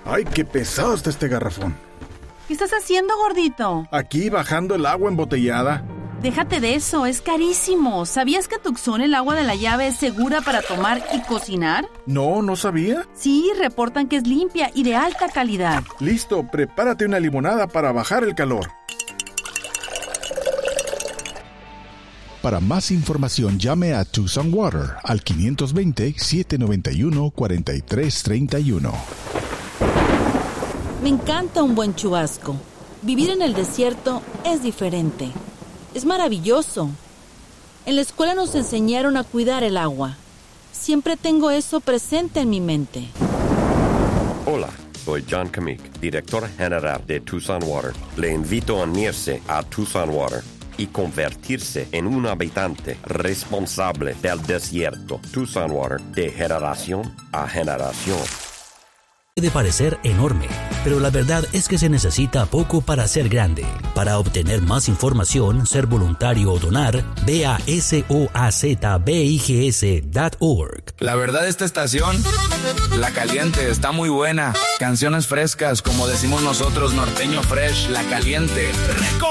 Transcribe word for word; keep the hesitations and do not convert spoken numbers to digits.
Ay, qué pesado está este garrafón. ¿Qué estás haciendo, gordito? Aquí bajando el agua embotellada. Déjate de eso, es carísimo. ¿Sabías que Tucson, el agua de la llave, es segura para tomar y cocinar? No, no sabía. Sí, reportan que es limpia y de alta calidad. Listo, prepárate una limonada para bajar el calor. Para más información, llame a Tucson Water al quinientos veinte, setecientos noventa y uno, cuarenta y tres treinta y uno. Me encanta un buen chubasco. Vivir en el desierto es diferente. Es maravilloso. En la escuela nos enseñaron a cuidar el agua. Siempre tengo eso presente en mi mente. Hola, soy John Kamik, director general de Tucson Water. Le invito a unirse a Tucson Water y convertirse en un habitante responsable del desierto. Tucson Water, de generación a generación. Puede parecer enorme, pero la verdad es que se necesita poco para ser grande. Para obtener más información, ser voluntario o donar, ve a soazbigs punto org. La verdad, esta estación, La Caliente, está muy buena. Canciones frescas, como decimos nosotros, norteño fresh, La Caliente.